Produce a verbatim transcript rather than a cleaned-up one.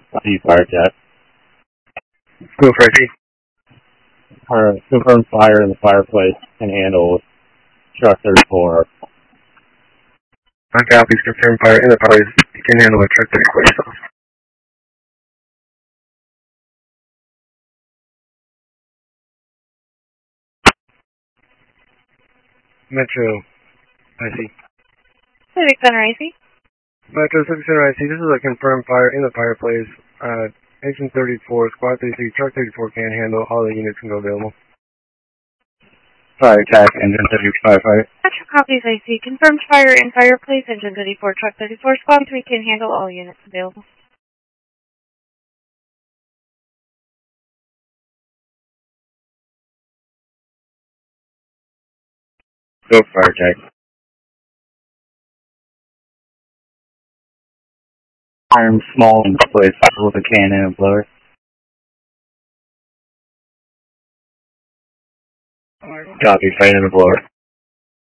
C fire jet. Go for I C. Or confirm fire in the fireplace and handle truck thirty-four. On copies, confirm fire in the fireplace. You can handle a truck thirty-four yourself. Metro I C. Civic Center I C. Metro Civic Center I C. This is a confirmed fire in the fireplace. Uh, Agent thirty-four, Squad thirty-three, Truck thirty-four can handle. All the units can go available. Fire attack, engine thirty-five, fire. Metro copies I C. Confirmed fire in fireplace. Engine thirty-four, Truck thirty-four, Squad three can handle. All units available. Go fire attack. Arm small in place with a cannon and blower. Copy, fire and a blower.